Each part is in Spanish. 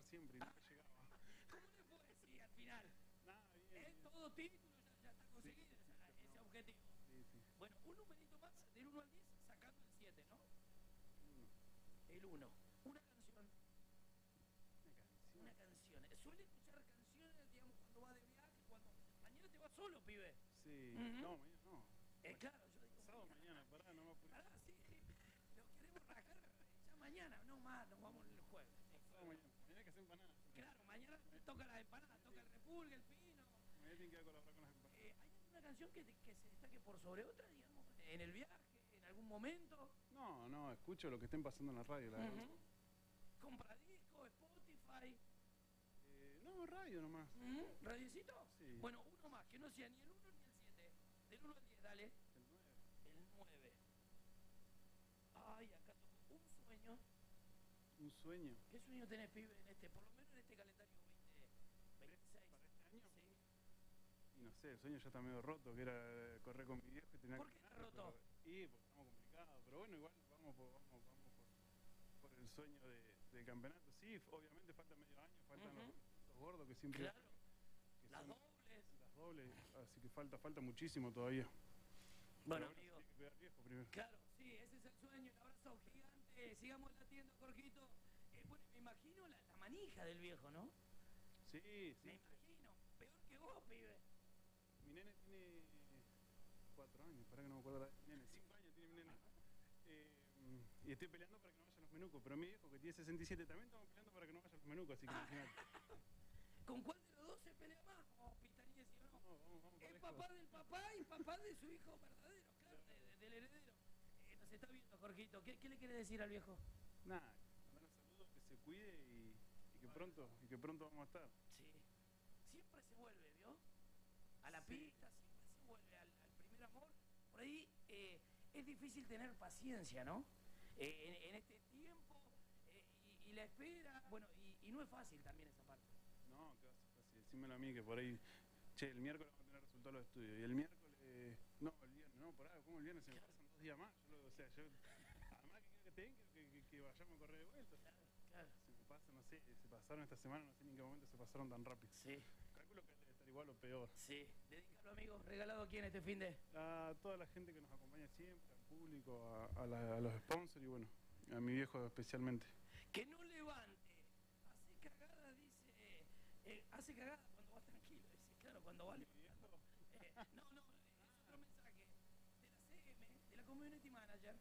siempre y nunca llegaba. ¿Cómo le fue? Sí, al final. Nada, bien. Todo título ya está conseguido, Sí, ese objetivo. Sí, sí. Bueno, un numerito más, del 1 al 10, sacando el 7, ¿no? Uno. El 1. Una canción. Una canción. Una canción. Suele escuchar canciones, digamos, cuando va de viaje, cuando... Mañana te vas solo, pibe. Sí. No, mañana no. Claro, yo digo... Pasado mañana, pará, no me apuré. Pará, sí. Lo queremos rajar ya mañana. No más, nos vamos el jueves. Pasado mañana. Mañana hay que hacer empanadas. Claro, mañana toca las empanadas, toca el repulgue, el pino. Mañana tienen que colaborar con las empanadas. ¿Hay alguna canción que se destaque por sobre otra, digamos, en el viaje, en algún momento? No, escucho lo que estén pasando en la radio, la verdad. ¿Compra disco, Spotify? No, radio nomás. ¿Radiocito? Sí. Bueno, uno más, que no sea ni el 1 ni el 7. Del 1 al 10, dale. El 9. El 9. Ay, acá tocó un sueño. Un sueño. ¿Qué sueño tenés, pibe, por lo menos en este calendario 2026? ¿Para este año? Sí. Y no sé, el sueño ya está medio roto, que era correr con mi viejo y tenía ¿Por que qué está ganar, roto? porque estamos complicados, pero bueno, igual vamos por el sueño del campeonato. Sí, obviamente falta medio año, faltan los gordos que siempre... Claro, que las siempre- dobles. Las dobles, así que falta muchísimo todavía. Bueno, Pero amigo. hay que cuidar al viejo primero. Claro, sí, ese es el sueño, el abrazo gigante, sigamos latiendo, Jorgito. Bueno, me imagino la manija del viejo, ¿no? Sí, Me sí. imagino, peor que vos, pibe. Mi nene tiene 4 años, para que no me acuerdo la nene, 5 años tiene mi nene. Y estoy peleando para que no vayan los menucos, pero mi viejo que tiene 67 también estamos peleando para que no vayan los menucos, así que imagínate. ¿Con cuál de los dos se pelea más? ¿O Pitanesi o no? Vamos Es parejo. papá del papá y papá de su hijo verdadero, claro, del heredero. Nos está viendo, Jorgito. ¿Qué le quiere decir al viejo? Nada, mandar saludos, que se cuide y que pronto vamos a estar. Sí. Siempre se vuelve, ¿vio? A la pista, siempre se vuelve al primer amor. Por ahí es difícil tener paciencia, ¿no? En este tiempo y la espera, bueno, y no es fácil también esa parte. No, casi, decímelo a mí que por ahí, che, el miércoles vamos a tener resultados de los estudios y el miércoles, no, el viernes, no, por ahí, ¿cómo el viernes? Se me pasan 2 días más, además que quiero que vayamos a correr de vuelta. Claro. Se me pasa, no sé, se pasaron esta semana, no sé ni en qué momento se pasaron tan rápido. Sí. Calculo que debe estar igual o peor. Sí. Dedícalo, amigo. ¿Regalado a quién este fin de? A toda la gente que nos acompaña siempre, al público, a los sponsors y bueno, a mi viejo especialmente. Que no levante. Hace cagada, dice. Hace cagada cuando vas tranquilo. Dice, claro, cuando vas levantando. No, es otro mensaje. De la CM, de la Community Manager.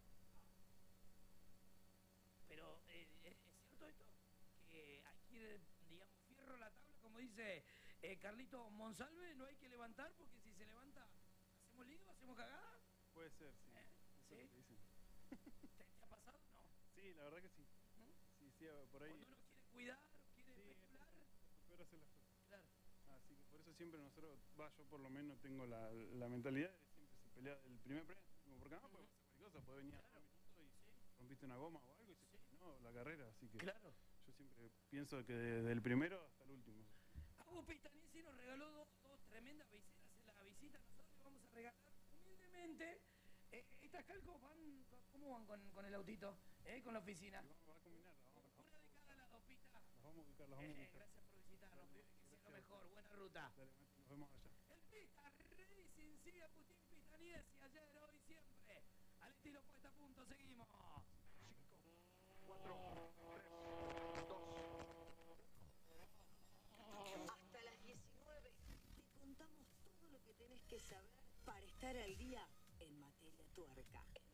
Pero es cierto esto, que hay que ir, digamos, fierro a la tabla, como dice Carlito Monsalve, no hay que levantar porque si se levanta, ¿hacemos lío? ¿Hacemos cagada? Puede ser, sí. ¿Sí? Eso es lo que dicen. ¿Te ha pasado? No. Sí, la verdad que sí. Sí, por ahí. Cuando uno quiere cuidar, quiere especular. Peor hacer las cosas. Claro. Así que por eso siempre nosotros, yo por lo menos tengo la mentalidad de que siempre se pelea el primer premio, porque no puede pasar cualquier cosa, puede venir a 2 minutos y rompiste una goma o algo y se terminó la carrera, así que Claro. yo siempre pienso que desde el primero hasta el último. Hugo Pitanesi nos regaló dos tremendas viseras en la visita. Nosotros le vamos a regalar humildemente. Estas calcos ¿cómo van con el autito? Con la oficina. Y vamos a combinarla, Una de cada lado, Pita. las vamos a ubicar, las vamos a ubicar. Gracias por visitarnos, pibe, que sea lo mejor. Buena ruta. Dale, nos vemos allá. El Pita Racing sigue a Agustín Pitaniesi, ayer, hoy, siempre. Al estilo puesta a punto, seguimos. 5, 4, 3, 2. Hasta las 19 te contamos todo lo que tenés que saber para estar al día en materia tuerca.